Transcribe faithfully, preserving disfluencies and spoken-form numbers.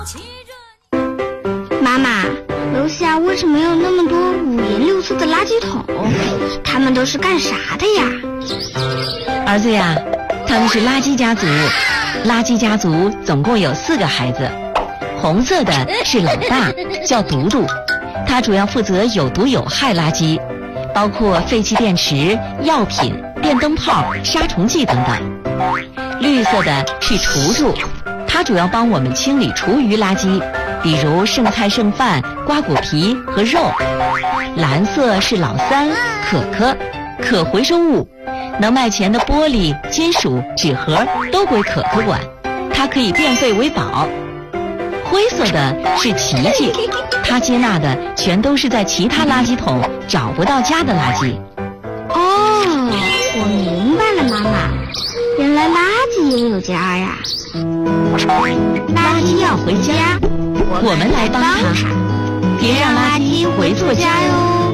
妈妈，楼下为什么有那么多五颜六色的垃圾桶？他们都是干啥的呀？ 儿子呀，他们是垃圾家族。垃圾家族总共有四个孩子，红色的是老大，叫独独，他主要负责有毒有害垃圾，包括废弃电池、药品、电灯泡、杀虫剂等等。绿色的是图图，他主要帮我们清理厨余垃圾，比如剩菜剩饭、瓜果皮和肉。蓝色是老三，可可，可回收物，能卖钱的玻璃、金属、纸盒都归可可管，它可以变废为宝。灰色的是琪琪，他接纳的全都是在其他垃圾桶找不到家的垃圾。 哦，我明白了，妈妈，原来垃圾也有家呀。 垃圾要回家，我们来帮它，别让垃圾回错家哟。